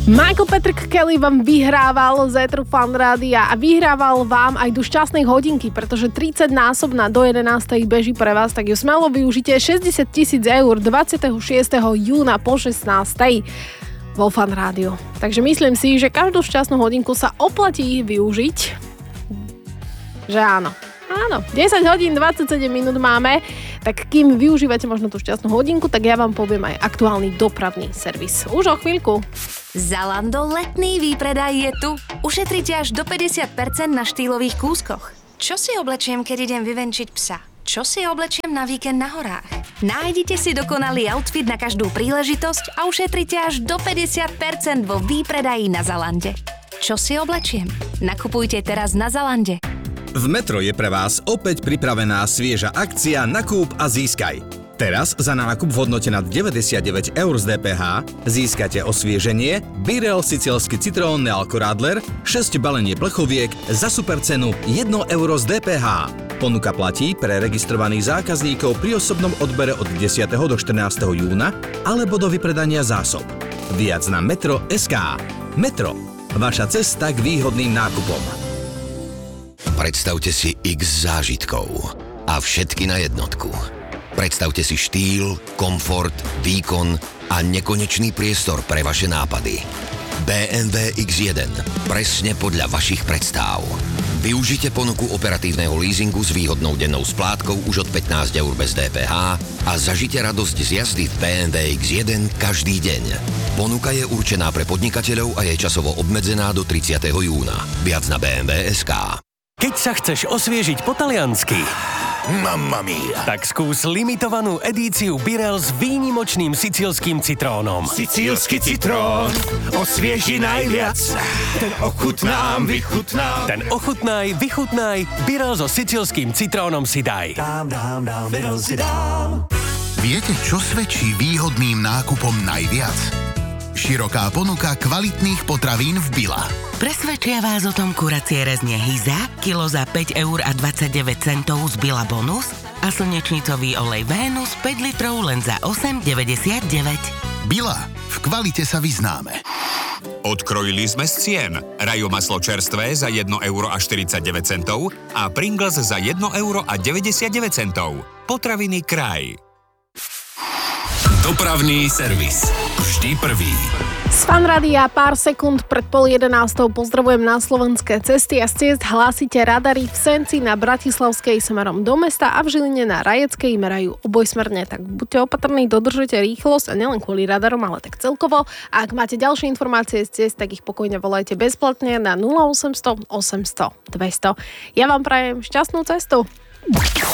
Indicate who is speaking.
Speaker 1: Michael Patrick Kelly vám vyhrával z Éteru Fan Rádia a vyhrával vám aj do šťastnej hodinky, pretože 30-násobná do 11. beží pre vás, tak ju smelo využite 60 000 eur 26. júna po 16. vo Fan Rádiu. Takže myslím si, že každú šťastnú hodinku sa oplatí využiť. Že áno. Áno, 10 hodín 27 minút máme, tak kým využívate možno tú šťastnú hodinku, tak ja vám poviem aj aktuálny dopravný servis. Už o chvíľku.
Speaker 2: Zalando letný výpredaj je tu. Ušetrite až do 50% na štýlových kúskoch. Čo si oblečiem, keď idem vyvenčiť psa? Čo si oblečiem na víkend na horách? Nájdite si dokonalý outfit na každú príležitosť a ušetrite až do 50% vo výpredaji na Zalande. Čo si oblečiem? Nakupujte teraz na Zalande.
Speaker 3: V Metro je pre vás opäť pripravená svieža akcia Nakúp a získaj. Teraz za nákup v hodnote nad 99 eur z DPH získate osvieženie Birel sicilský citrón Nealko Radler 6 balenie plechoviek za super cenu 1 euro z DPH. Ponuka platí pre registrovaných zákazníkov pri osobnom odbere od 10. do 14. júna alebo do vypredania zásob. Viac na Metro.sk. Metro. Vaša cesta k výhodným nákupom.
Speaker 4: Predstavte si x zážitkov a všetky na jednotku. Predstavte si štýl, komfort, výkon a nekonečný priestor pre vaše nápady. BMW X1. Presne podľa vašich predstáv. Využite ponuku operatívneho leasingu s výhodnou dennou splátkou už od 15 eur bez DPH a zažite radosť z jazdy v BMW X1 každý deň. Ponuka je určená pre podnikateľov a je časovo obmedzená do 30. júna. Viac na BMW.sk.
Speaker 5: Keď sa chceš osviežiť po taliansky,
Speaker 4: Mamma mia!
Speaker 5: tak skús limitovanú edíciu Birel s výnimočným sicílskym citrónom.
Speaker 6: Sicílsky citrón osvieži najviac. Ten ochutnám, vychutnám.
Speaker 5: Ten ochutnaj, vychutnaj, Birel so sicílskym citrónom si daj.
Speaker 6: Dám, Birel si dám.
Speaker 7: Viete, čo svedčí výhodným nákupom najviac? Široká ponuka kvalitných potravín v Billa.
Speaker 8: Presvedčia vás o tom kuracie rezne Hyza, kilo za 5 eur a 29 centov z Billa Bonus a slnečnicový olej Venus 5 litrov len za 8,99.
Speaker 7: Billa. V kvalite sa vyznáme.
Speaker 9: Odkrojili sme z cien. Rajo maslo čerstvé za 1 euro a 49 centov a Pringles za 1 euro a 99 centov. Potraviny Kraj.
Speaker 10: Dopravný servis. Vždy prvý.
Speaker 1: Z Fan Rádia pár sekúnd pred 10:30 pozdravujem na slovenské cesty a z ciest hlásite radary v Senci na Bratislavskej smerom do mesta a v Žiline na Rajeckej merajú obojsmerne. Tak buďte opatrní, dodržujte rýchlosť a nielen kvôli radarom, ale tak celkovo. A ak máte ďalšie informácie z ciest, tak ich pokojne volajte bezplatne na 0800 800 200. Ja vám prajem šťastnú cestu.